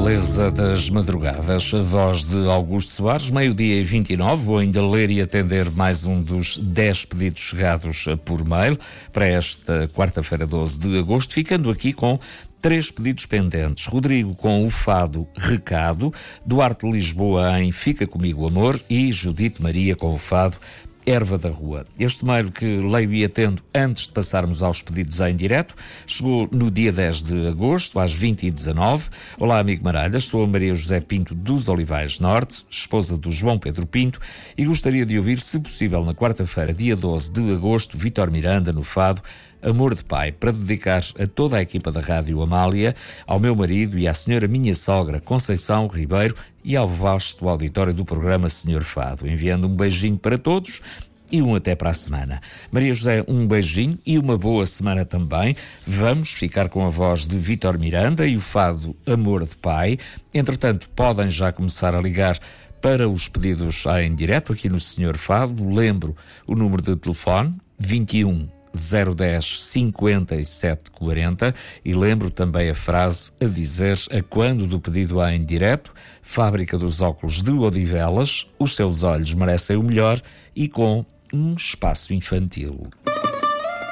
beleza das madrugadas. A voz de Augusto Soares, 12h29. Vou ainda ler e atender mais um dos 10 pedidos chegados por mail para esta quarta-feira, 12 de agosto, ficando aqui com 3 pedidos pendentes. Rodrigo com o fado Recado, Duarte Lisboa em Fica Comigo Amor e Judite Maria com o fado Erva da Rua. Este mail que leio e atendo antes de passarmos aos pedidos em direto chegou no dia 10 de agosto, às 20h19. Olá, amigo Maralhas, sou a Maria José Pinto dos Olivais Norte, esposa do João Pedro Pinto, e gostaria de ouvir, se possível, na quarta-feira, dia 12 de agosto, Vítor Miranda no fado Amor de Pai, para dedicar a toda a equipa da Rádio Amália, ao meu marido e à senhora minha sogra, Conceição Ribeiro, e ao vasto auditório do programa Senhor Fado. Enviando um beijinho para todos e um até para a semana. Maria José, um beijinho e uma boa semana também. Vamos ficar com a voz de Vítor Miranda e o fado Amor de Pai. Entretanto, podem já começar a ligar para os pedidos em direto aqui no Senhor Fado. Lembro o número de telefone, 21 010 57 40, e lembro também a frase a dizer a quando do pedido em direto: Fábrica dos Óculos de Odivelas, os seus olhos merecem o melhor, e com um espaço infantil.